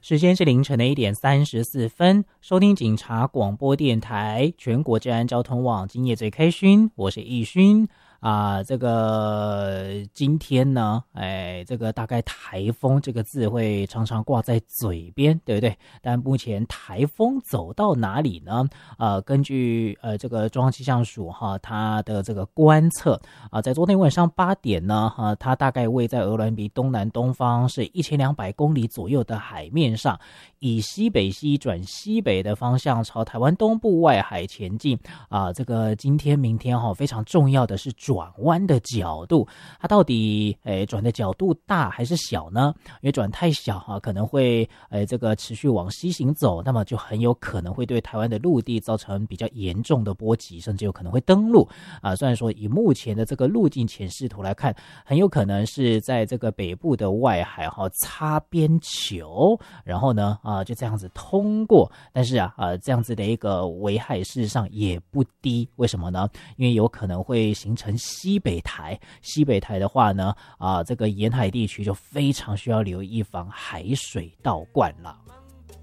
时间是凌晨的1:34，收听警察广播电台全国治安交通网，今夜最开勋，我是易勋这个今天呢，这个大概台风这个字会常常挂在嘴边，对不对？但目前台风走到哪里呢？根据这个中央气象署它的这个观测在昨天晚上8点呢，它大概位在鹅銮鼻东南东方是1200公里左右的海面上，以西北西转西北的方向朝台湾东部外海前进这个今天明天非常重要的是转弯的角度，它到底转的角度大还是小呢？因为转太小可能会这个持续往西行走，那么就很有可能会对台湾的陆地造成比较严重的波及，甚至有可能会登陆虽然说以目前的这个路径显示图来看，很有可能是在这个北部的外海擦边球，然后呢就这样子通过，但是这样子的一个危害事实上也不低，为什么呢？因为有可能会形成西北台的话呢这个沿海地区就非常需要留意防海水倒灌了。